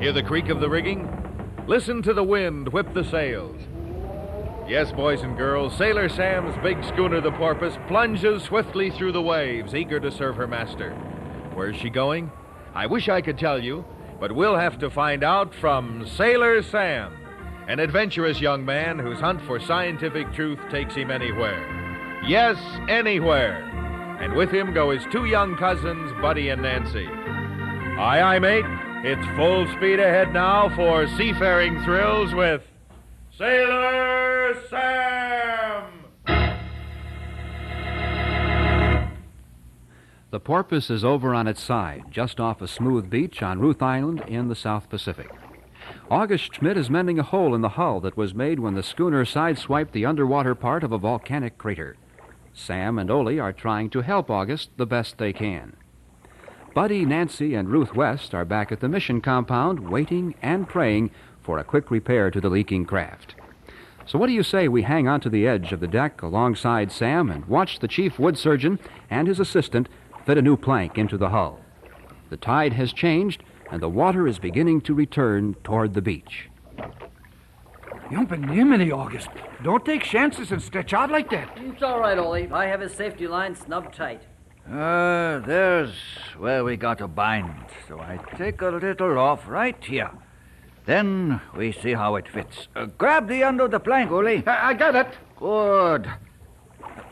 Hear the creak of the rigging? Listen to the wind whip the sails. Yes, boys and girls, Sailor Sam's big schooner, the Porpoise, plunges swiftly through the waves, eager to serve her master. Where's she going? I wish I could tell you, but we'll have to find out from Sailor Sam, an adventurous young man whose hunt for scientific truth takes him anywhere. Yes, anywhere. And with him go his two young cousins, Buddy and Nancy. Aye, aye, mate. It's full speed ahead now for seafaring thrills with Sailor Sam! The Porpoise is over on its side, just off a smooth beach on Ruth Island in the South Pacific. August Schmidt is mending a hole in the hull that was made when the schooner sideswiped the underwater part of a volcanic crater. Sam and Ole are trying to help August the best they can. Buddy, Nancy, and Ruth West are back at the mission compound, waiting and praying for a quick repair to the leaking craft. So what do you say we hang onto the edge of the deck alongside Sam and watch the chief wood surgeon and his assistant fit a new plank into the hull? The tide has changed, and the water is beginning to return toward the beach. Yumpin' August. Don't take chances and stretch out like that. It's all right, Ole. I have his safety line snubbed tight. There's where we got to bind. So I take a little off right here. Then we see how it fits. Grab the end of the plank, Ole. I got it. Good.